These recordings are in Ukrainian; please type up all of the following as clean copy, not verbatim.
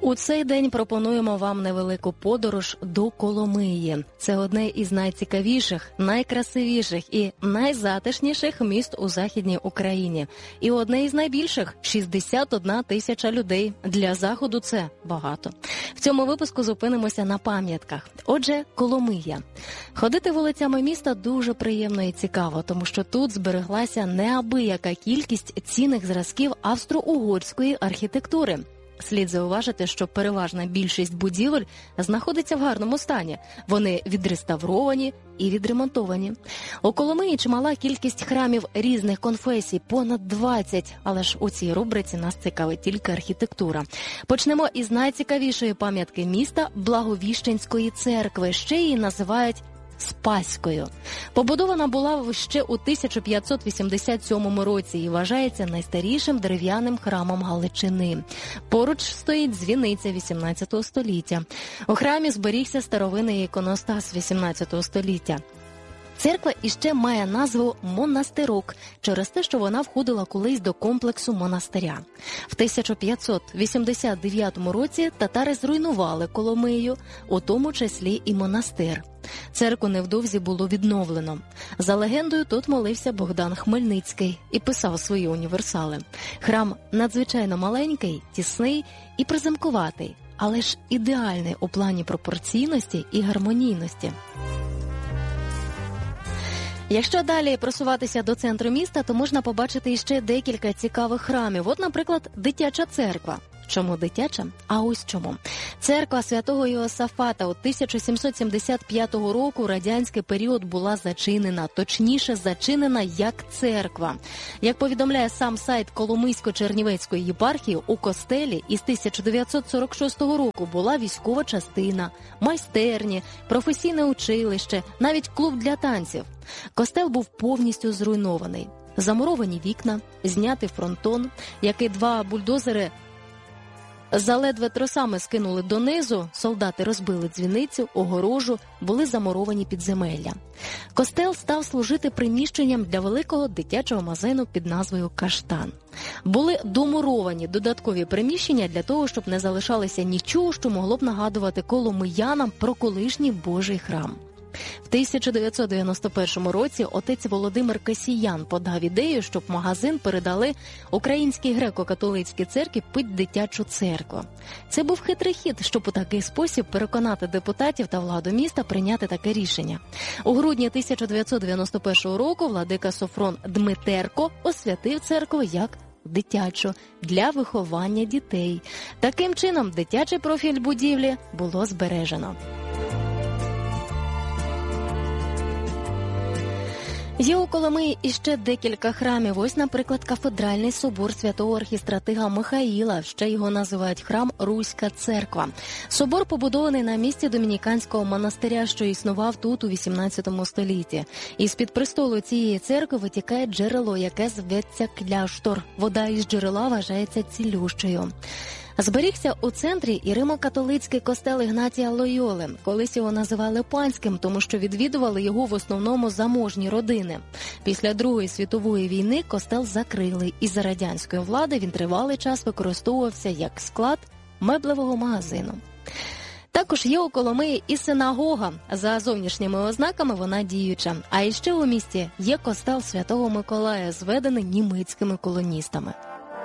У цей день пропонуємо вам невелику подорож до Коломиї. Це одне із найцікавіших, найкрасивіших і найзатишніших міст у Західній Україні. І одне із найбільших – 61 тисяча людей. Для Заходу це багато. В цьому випуску зупинимося на пам'ятках. Отже, Коломия. Ходити вулицями міста дуже приємно і цікаво, тому що тут збереглася неабияка кількість цінних зразків австро-угорської архітектури. Слід зауважити, що переважна більшість будівель знаходиться в гарному стані. Вони відреставровані і відремонтовані. У Коломиї чимала кількість храмів різних конфесій, понад 20. Але ж у цій рубриці нас цікавить тільки архітектура. Почнемо із найцікавішої пам'ятки міста – Благовіщенської церкви. Ще її називають Спаською. Побудована була ще у 1587 році і вважається найстарішим дерев'яним храмом Галичини. Поруч стоїть дзвіниця 18 століття. У храмі зберігся старовинний іконостас 18 століття. Церква іще має назву «Монастирок» через те, що вона входила колись до комплексу монастиря. В 1589 році татари зруйнували Коломию, у тому числі і монастир. Церкву невдовзі було відновлено. За легендою, тут молився Богдан Хмельницький і писав свої універсали. Храм надзвичайно маленький, тісний і приземкуватий, але ж ідеальний у плані пропорційності і гармонійності. Якщо далі просуватися до центру міста, то можна побачити іще декілька цікавих храмів. От, наприклад, дитяча церква. Чому дитяча? А ось чому. Церква святого Йосафата у 1775 року радянський період була зачинена, точніше зачинена як церква. Як повідомляє сам сайт Коломийсько-Чернівецької єпархії, у костелі із 1946 року була військова частина, майстерні, професійне училище, навіть клуб для танців. Костел був повністю зруйнований. Замуровані вікна, знятий фронтон, який два бульдозери заледве тросами скинули донизу, солдати розбили дзвіницю, огорожу, були замуровані підземелля. Костел став служити приміщенням для великого дитячого магазину під назвою «Каштан». Були домуровані додаткові приміщення для того, щоб не залишалося нічого, що могло б нагадувати коломиянам про колишній Божий храм. В 1991 році отець Володимир Касіян подав ідею, щоб магазин передали Українській греко-католицькій церкві під дитячу церкву. Це був хитрий хід, щоб у такий спосіб переконати депутатів та владу міста прийняти таке рішення. У грудні 1991 року владика Софрон Дмитерко освятив церкву як дитячу для виховання дітей. Таким чином, дитячий профіль будівлі було збережено. Є у Коломиї іще декілька храмів. Ось, наприклад, кафедральний собор святого архістратига Михаїла, ще його називають храм Руська церква. Собор побудований на місці домініканського монастиря, що існував тут у 18 столітті. Із-під престолу цієї церкви витікає джерело, яке зветься Кляштор. Вода із джерела вважається цілющою. Зберігся у центрі і римо-католицький костел Ігнатія Лойоли. Колись його називали панським, тому що відвідували його в основному заможні родини. Після Другої світової війни костел закрили, і за радянської влади він тривалий час використовувався як склад меблевого магазину. Також є у Коломиї і синагога. За зовнішніми ознаками вона діюча. А іще у місті є костел Святого Миколая, зведений німецькими колоністами.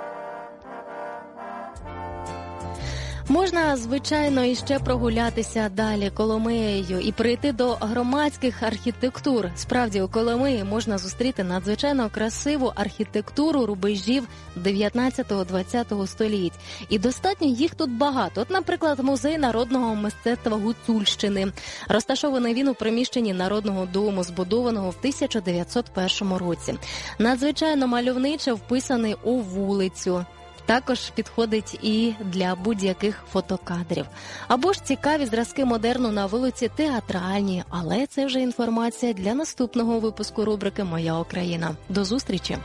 Можна, звичайно, іще прогулятися далі Коломиєю і прийти до громадських архітектур. Справді, у Коломиї можна зустріти надзвичайно красиву архітектуру рубежів 19-20 століть. І достатньо їх тут багато. От, наприклад, музей народного мистецтва Гуцульщини. Розташований він у приміщенні Народного дому, збудованого в 1901 році. Надзвичайно мальовниче вписаний у вулицю. Також підходить і для будь-яких фотокадрів. Або ж цікаві зразки модерну на вулиці Театральній. Але це вже інформація для наступного випуску рубрики «Моя Україна». До зустрічі!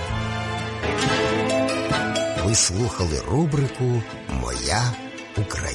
Ви слухали рубрику «Моя Україна».